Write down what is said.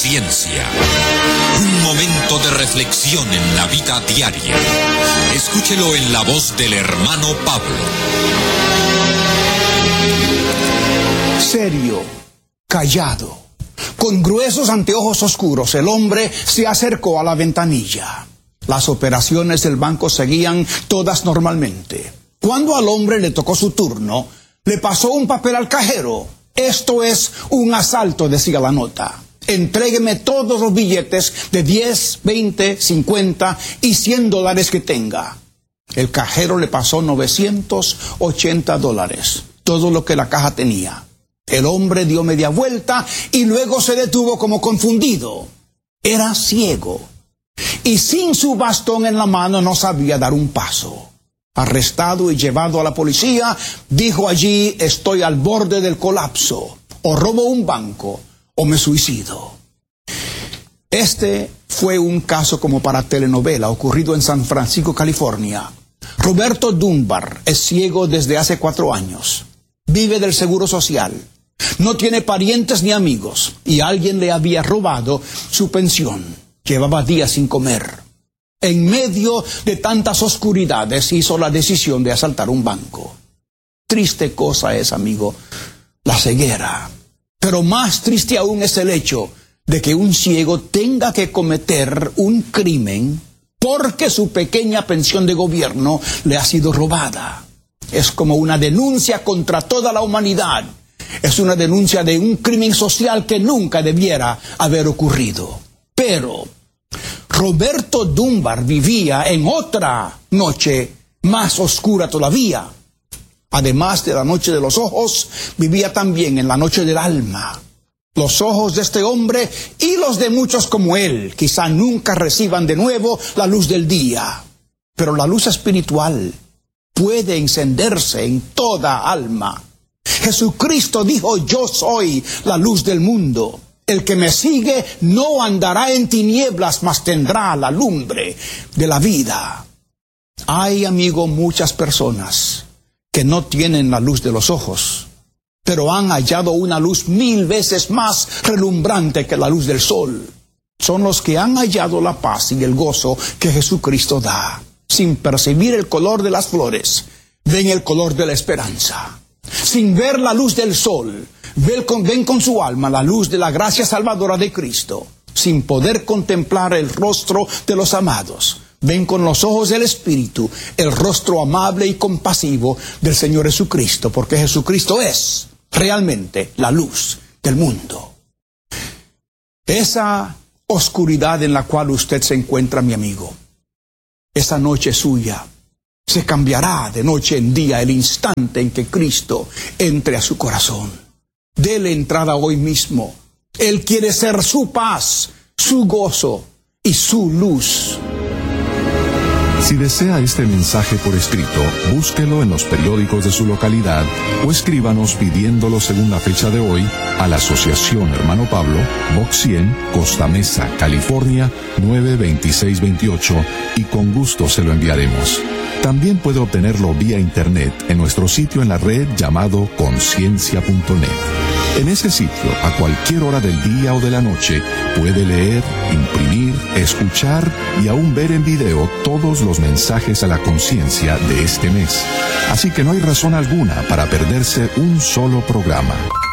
Conciencia. Un momento de reflexión en la vida diaria. Escúchelo en la voz del hermano Pablo. Serio, callado, con gruesos anteojos oscuros, el hombre se acercó a la ventanilla. Las operaciones del banco seguían todas normalmente. Cuando al hombre le tocó su turno, le pasó un papel al cajero. Esto es un asalto, decía la nota. Entrégueme todos los billetes de 10, 20, 50 y $100 que tenga. El cajero le pasó $980, todo lo que la caja tenía. El hombre dio media vuelta y luego se detuvo como confundido. Era ciego y sin su bastón en la mano no sabía dar un paso. Arrestado y llevado a la policía, dijo allí: estoy al borde del colapso. O robo un banco o me suicido. Este fue un caso como para telenovela ocurrido en San Francisco, California. Roberto Dunbar es ciego desde hace 4 años. Vive del seguro social. No tiene parientes ni amigos y alguien le había robado su pensión. Llevaba días sin comer. En medio de tantas oscuridades hizo la decisión de asaltar un banco. Triste cosa es, amigo, la ceguera. Pero más triste aún es el hecho de que un ciego tenga que cometer un crimen porque su pequeña pensión de gobierno le ha sido robada. Es como una denuncia contra toda la humanidad. Es una denuncia de un crimen social que nunca debiera haber ocurrido. Pero Roberto Dunbar vivía en otra noche más oscura todavía. Además de la noche de los ojos, vivía también en la noche del alma. Los ojos de este hombre y los de muchos como él quizá nunca reciban de nuevo la luz del día. Pero la luz espiritual puede encenderse en toda alma. Jesucristo dijo: yo soy la luz del mundo. El que me sigue no andará en tinieblas, mas tendrá la lumbre de la vida. Hay, amigo, muchas personas que no tienen la luz de los ojos, pero han hallado una luz 1000 veces más relumbrante que la luz del sol. Son los que han hallado la paz y el gozo que Jesucristo da. Sin percibir el color de las flores, ven el color de la esperanza. Sin ver la luz del sol, ven con su alma la luz de la gracia salvadora de Cristo. Sin poder contemplar el rostro de los amados, ven con los ojos del Espíritu el rostro amable y compasivo del Señor Jesucristo, porque Jesucristo es realmente la luz del mundo. Esa oscuridad en la cual usted se encuentra, mi amigo, esa noche suya se cambiará de noche en día el instante en que Cristo entre a su corazón. Dele entrada hoy mismo. Él quiere ser su paz, su gozo y su luz. Si desea este mensaje por escrito, búsquelo en los periódicos de su localidad o escríbanos pidiéndolo según la fecha de hoy a la Asociación Hermano Pablo, Box 100, Costa Mesa, California, 92628 y con gusto se lo enviaremos. También puede obtenerlo vía internet en nuestro sitio en la red llamado conciencia.net. En ese sitio, a cualquier hora del día o de la noche, puede leer, imprimir, escuchar y aún ver en video todos los mensajes a la conciencia de este mes. Así que no hay razón alguna para perderse un solo programa.